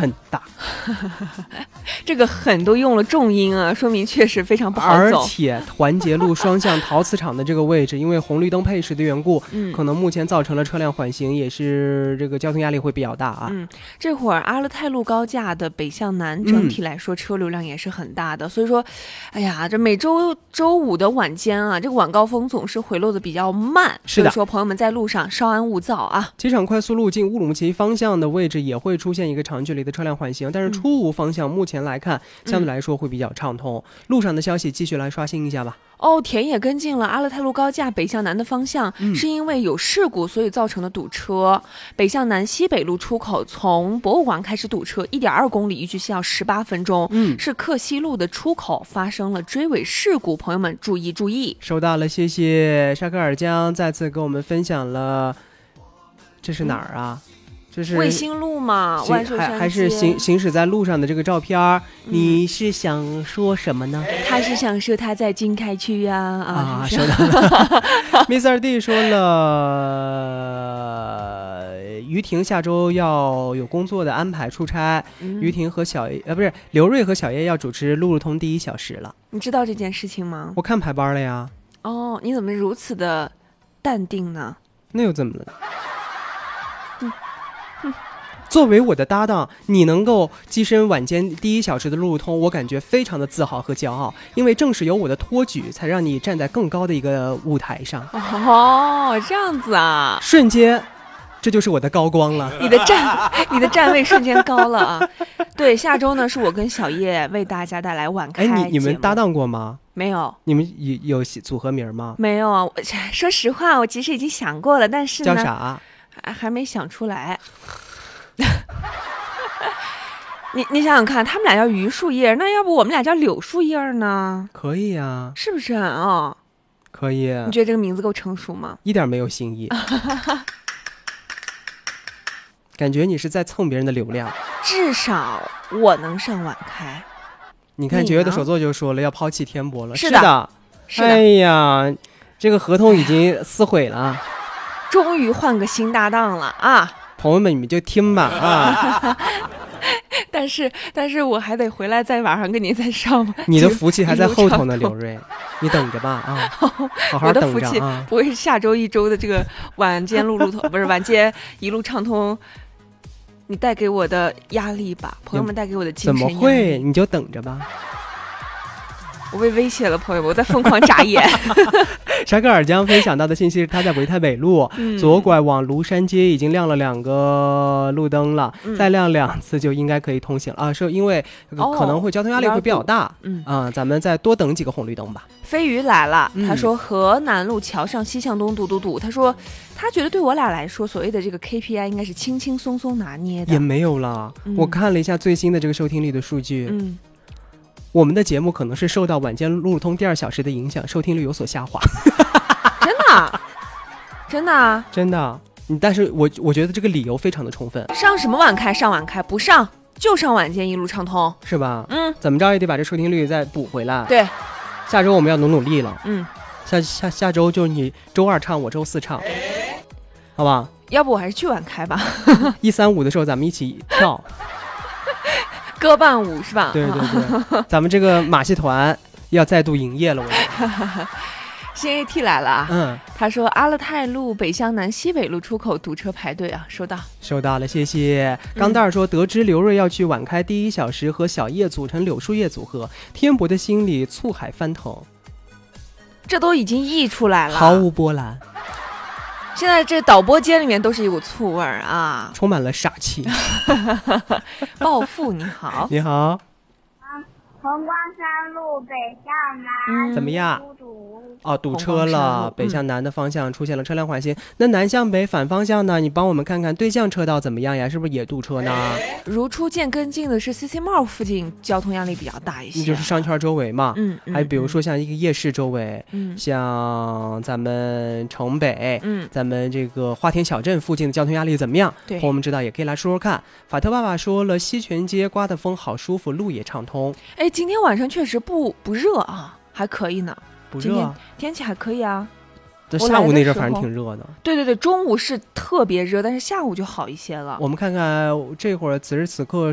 很大。 这个很都用了重音啊，说明确实非常不好走。 而且团结路双向陶瓷厂的这个位置，因为红绿灯配饰的缘故，可能目前造成了车辆缓行，也是这个交通压力会比较大啊。 这会儿阿勒泰路高架的北向南整体来说车流量也是很大的，所以说，哎呀，这每周周五的晚间啊，这个晚高峰总是回落的比较慢， 是的， 所以说朋友们在路上稍安勿躁啊。 机场快速路进乌鲁木齐方向的位置也会出现一个长距离的车辆缓行，但是出吴方向目前来看相对来说会比较畅通。路上的消息继续来刷新一下吧。 田野跟进了阿勒泰路高架北向南的方向，是因为有事故所以造成的堵车。北向南西北路出口从博物馆开始堵车1.2公里，预计需要18分钟。是克西路的出口发生了追尾事故，朋友们注意注意。 收到了，谢谢沙克尔江再次跟我们分享了，这是哪儿啊？这是卫星路嘛，万寿山街还是行驶在路上的这个照片。你是想说什么呢？ 他是想说他在经开区呀。 收到了。Mr. D 说了，于婷下周要有工作的安排出差，于婷和刘瑞和小叶要主持路路通第1小时了。 你知道这件事情吗？ 我看排班了呀。 你怎么如此的淡定呢？ 那又怎么了？作为我的搭档，你能够跻身晚间第1小时的路路通，我感觉非常的自豪和骄傲，因为正是有我的托举，才让你站在更高的一个舞台上。 这样子啊！ 瞬间，这就是我的高光了。 你的站位瞬间高了啊！对，下周呢是我跟小叶为大家带来晚开节目。 你们搭档过吗？ 没有。 你们有组合名吗？ 没有啊！说实话，我其实已经想过了，但是呢， 叫啥？ 还没想出来。你想想看，他们俩叫榆树叶，那要不我们俩叫柳树叶呢？ 可以啊， 是不是啊？ 可以。 你觉得这个名字够成熟吗？ 一点没有新意。感觉你是在蹭别人的流量。 至少我能上晚开。 你看节约的手作就说了要抛弃天博了。 是的。 哎呀，这个合同已经撕毁了。 终于换个新搭档了啊！ 朋友们，你们就听吧啊！ 但是我还得回来在晚上跟你再上。 你的福气还在后头呢，刘瑞，你等着吧啊！好好等着啊！ 我的福气不会是下周1周的这个晚间路路通，不是晚间一路畅通，你带给我的压力吧？朋友们带给我的精神压力。 怎么会？你就等着吧。 我被威胁了，朋友们，我在疯狂眨眼。 沙克尔江分享到的信息是他在维泰北路左拐往庐山街已经亮了2个路灯了，再亮2次就应该可以通行了是因为可能会交通压力会比较大。咱们再多等几个红绿灯吧。 飞鱼来了，他说河南路桥上西向东堵，他说他觉得对我俩来说，所谓的这个 KPI 应该是轻轻松松拿捏的。 也没有了，我看了一下最新的这个收听率的数据。我们的节目可能是受到晚间路路通第2小时的影响，收听率有所下滑。 真的啊？ 真的。但是我觉得这个理由非常的充分。 上什么晚开？上晚开不上就上晚间一路畅通， 是吧？怎么着也得把这收听率再补回来。 对， 下周我们要努力了。下周就你周2唱，我周4唱，好吧？ 要不我还是去晚开吧。 1、3、5的时候咱们一起跳。 歌伴舞是吧？ 对，咱们这个马戏团要再度营业了。 新 AT 来了啊！他说阿勒泰路北向南西北路出口堵车排队啊，收到了，谢谢。钢蛋儿说得知刘瑞要去晚开第1小时和小叶组成柳树叶组合，天博的心里醋海翻腾， 这都已经溢出来了， 毫无波澜。 现在这导播间里面都是一股醋味儿啊， 充满了傻气。 暴富你好。 你好。 红光山路北向南怎么样？堵车了，北向南的方向出现了车辆缓行。那南向北反方向呢？你帮我们看看对向车道怎么样呀？是不是也堵车呢？ 如初见跟进的是 CC 帽附近交通压力比较大一些， 就是商圈周围嘛。还比如说像一个夜市周围，像咱们城北，咱们这个花田小镇附近的交通压力怎么样？ 对， 我们知道也可以来说说看。法特爸爸说了，西泉街刮的风好舒服，路也畅通。 今天晚上确实不热啊，还可以呢。 不热， 天气还可以啊。 下午那阵反正挺热的。 对，中午是特别热，但是下午就好一些了。 我们看看这会儿此时此刻